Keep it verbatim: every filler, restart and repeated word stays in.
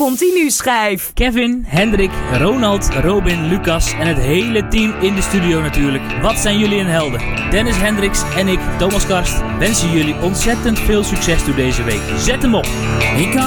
continu schijf. Kevin, Hendrik, Ronald, Robin, Lucas en het hele team in de studio natuurlijk. Wat zijn jullie een helden? Dennis Hendricks en ik, Thomas Karst, wensen jullie ontzettend veel succes toe deze week. Zet hem op! Ik